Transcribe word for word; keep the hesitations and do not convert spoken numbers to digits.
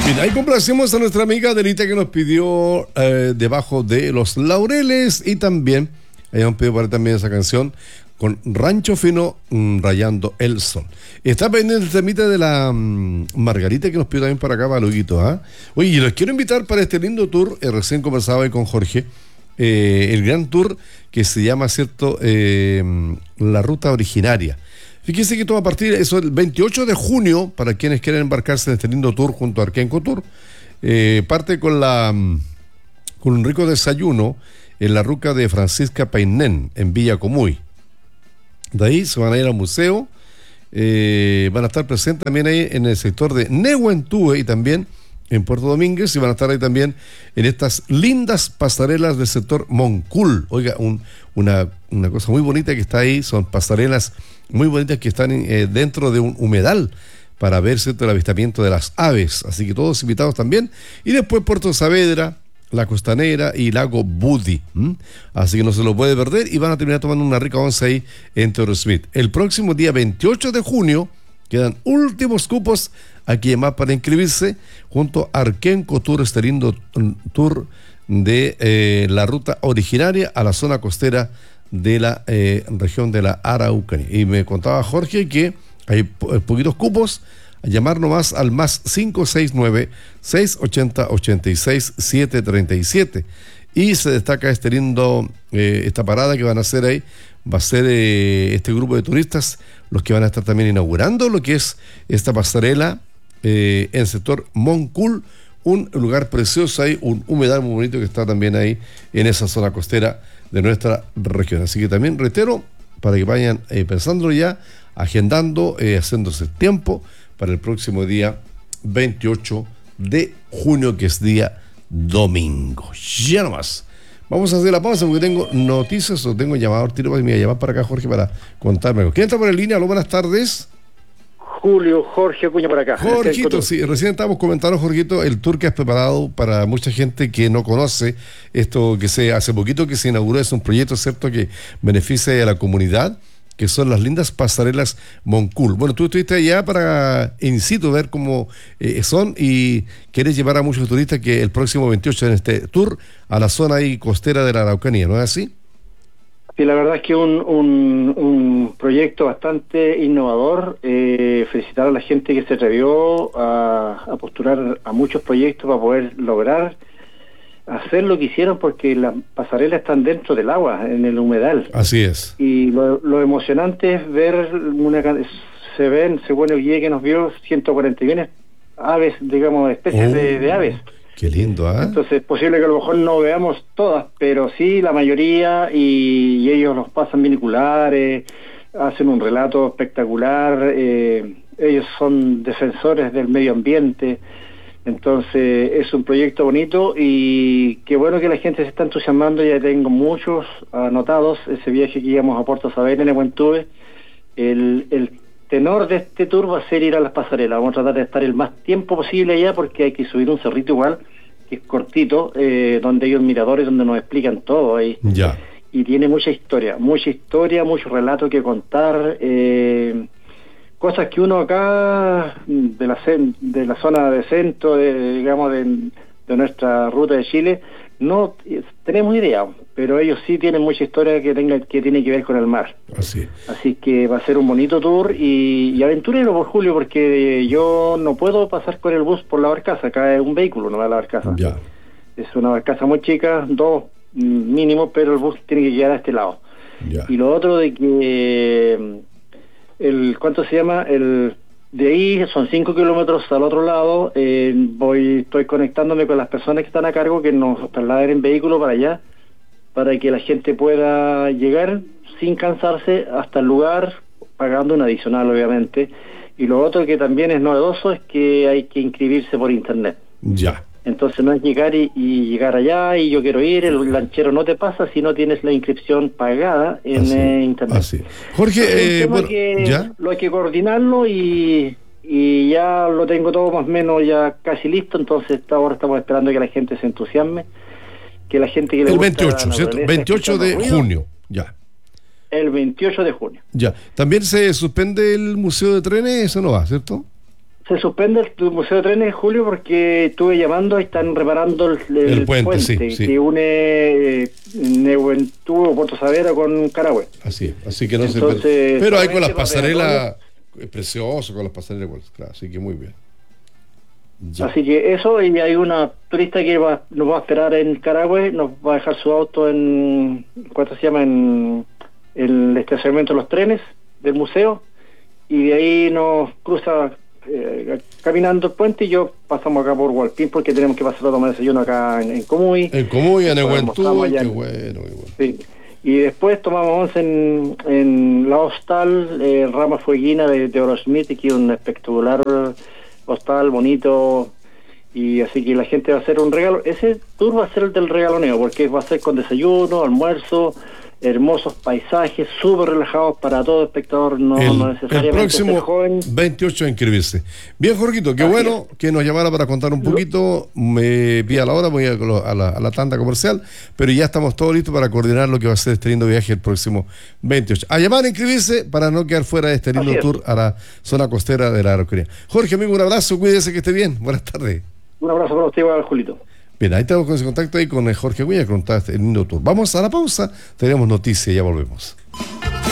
Bien, ahí complacemos a nuestra amiga Adelita que nos pidió eh, Debajo de los Laureles, y también habíamos pedido para también esa canción con Rancho Fino, mmm, Rayando el Sol. Está pendiente el temita de la mmm, Margarita que nos pidió también para acá, para Luguito, ¿ah? Oye, y los quiero invitar para este lindo tour, eh, recién conversaba hoy con Jorge, eh, el gran tour que se llama, ¿cierto?, eh, La Ruta Originaria. Fíjense que todo a partir eso el veintiocho de junio, para quienes quieren embarcarse en este lindo tour junto a Arquenco Tour, eh, parte con la con un rico desayuno en la ruca de Francisca Painén, en Villa Comuy. De ahí se van a ir al museo, eh, van a estar presentes también ahí en el sector de Nehuentúe y también en Puerto Domínguez, y van a estar ahí también en estas lindas pasarelas del sector Moncul. Oiga, un, una, una cosa muy bonita que está ahí, son pasarelas muy bonitas que están eh, dentro de un humedal para ver, ¿cierto?, el avistamiento de las aves, así que todos invitados también. Y después Puerto Saavedra, La Costanera y Lago Budi, ¿m? Así que no se lo puede perder, y van a terminar tomando una rica once ahí en Toro Smith. El próximo día veintiocho de junio quedan últimos cupos aquí en más para inscribirse junto a Arquenco Tour, este lindo tour de eh, la ruta originaria a la zona costera de la eh, región de la Araucanía. Y me contaba Jorge que hay po- poquitos cupos. A llamar nomás al más cinco seis nueve, seis ochenta, ochenta y seis, setecientos treinta y siete. Y se destaca este lindo, eh, esta parada que van a hacer ahí. Va a ser eh, este grupo de turistas los que van a estar también inaugurando lo que es esta pasarela eh, en el sector Moncul, un lugar precioso ahí, un humedal muy bonito que está también ahí en esa zona costera de nuestra región. Así que también reitero, para que vayan eh, pensando ya, agendando, eh, haciéndose tiempo para el próximo día veintiocho de junio, que es día domingo. Ya nomás. Vamos a hacer la pausa porque tengo noticias, o tengo llamador, tiro para, me llamar para acá, Jorge, para contarme algo. ¿Quién está por la línea? Aló, buenas tardes. Julio, Jorge Acuña por acá. Jorgito, sí, recién estábamos comentando, Jorgito, el tour que has preparado para mucha gente que no conoce esto, que se hace poquito que se inauguró, es un proyecto, ¿cierto?, que beneficia a la comunidad, que son las lindas pasarelas Moncul. Bueno, tú estuviste allá para in situ ver cómo eh, son, y quieres llevar a muchos turistas que el próximo veintiocho en este tour a la zona ahí costera de la Araucanía, ¿no es así? Sí, la verdad es que un, un, un proyecto bastante innovador. Eh, felicitar a la gente que se atrevió a, a postular a muchos proyectos para poder lograr hacer lo que hicieron, porque las pasarelas están dentro del agua, en el humedal. Así es. Y lo, lo emocionante es ver, una se ven, según el guía que nos vio, ciento cuarenta y uno aves, digamos, especies oh, de, de aves. Qué lindo, ¿ah? ¿eh? Entonces es posible que a lo mejor no veamos todas, pero sí la mayoría, y, y ellos los pasan viniculares, hacen un relato espectacular, eh, ellos son defensores del medio ambiente. Entonces es un proyecto bonito, y qué bueno que la gente se está entusiasmando. Ya tengo muchos anotados. Ese viaje que íbamos a Puerto Saavedra, en Nehuentúe, el, el tenor de este tour va a ser ir a las pasarelas. Vamos a tratar de estar el más tiempo posible allá, porque hay que subir un cerrito igual, que es cortito, eh, donde hay un mirador y donde nos explican todo ahí. Ya. Y tiene mucha historia, mucha historia, mucho relato que contar, eh, cosas que uno acá de la de la zona de centro, de, digamos, de, de nuestra ruta de Chile, no tenemos idea, pero ellos sí tienen mucha historia que tenga que tiene que ver con el mar. Así. Así que va a ser un bonito tour y, y aventurero, por Julio, porque yo no puedo pasar con el bus por la barcaza. Acá es un vehículo, no va a la barcaza. Ya. Es una barcaza muy chica, dos mínimo, pero el bus tiene que llegar a este lado. Ya. Y lo otro de que el ¿cuánto se llama? El de ahí son cinco kilómetros al otro lado. Eh, voy, estoy conectándome con las personas que están a cargo, que nos trasladen en vehículo para allá, para que la gente pueda llegar sin cansarse hasta el lugar, pagando un adicional, obviamente. Y lo otro que también es novedoso es que hay que inscribirse por internet. Ya. Entonces no es llegar y, y llegar allá y yo quiero ir, el lanchero no te pasa si no tienes la inscripción pagada en así, eh, internet. Así. Jorge, eh, bueno, que ¿ya? Lo hay que coordinarlo y, y ya lo tengo todo más o menos ya casi listo. Entonces ahora estamos esperando que la gente se entusiasme, que la gente que le el gusta veintiocho, ¿cierto? veintiocho de junio, ya. El veintiocho de junio. Ya. También se suspende el museo de trenes, eso no va, ¿cierto? Se suspende el Museo de Trenes, Julio, porque estuve llamando y están reparando el, el, el puente, puente sí, sí. que une eh, Nehuentú o Puerto Saavedra con Carahue. Así, así que no Entonces, se... Pero hay con las solamente pasarelas, es precioso con las pasarelas, claro, así que muy bien. Ya. Así que eso, y hay una turista que va, nos va a esperar en Carahue, nos va a dejar su auto en, ¿cuánto se llama? En el estacionamiento de los trenes del museo, y de ahí nos cruza eh, caminando el puente, y yo pasamos acá por Hualpín porque tenemos que pasar a tomar desayuno acá en, en Comuy. En Comuy, en Nehuentú, qué en, bueno, qué bueno. Sí. Y después tomamos once en, en la hostal eh, Rama Fueguina de, de Orosmith, que es un espectacular hostal, bonito, y así que la gente va a hacer un regalo. Ese tour va a ser el del regaloneo, porque va a ser con desayuno, almuerzo, hermosos paisajes, súper relajados para todo espectador, no, el, no necesariamente el próximo ser joven. veintiocho a inscribirse. Bien, Jorgito, qué Así bueno es. que nos llamara para contar un poquito. Me pilla la hora, voy a, a, la, a la tanda comercial, pero ya estamos todos listos para coordinar lo que va a ser este lindo viaje el próximo veintiocho. A llamar a inscribirse para no quedar fuera de este lindo tour a la zona costera de la Araucanía. Jorge, amigo, un abrazo, cuídese que esté bien. Buenas tardes. Un abrazo para usted, Julito. Bien, ahí estamos con ese contacto ahí con Jorge Acuña, que contaba este lindo tour. Vamos a la pausa, tenemos noticias y ya volvemos.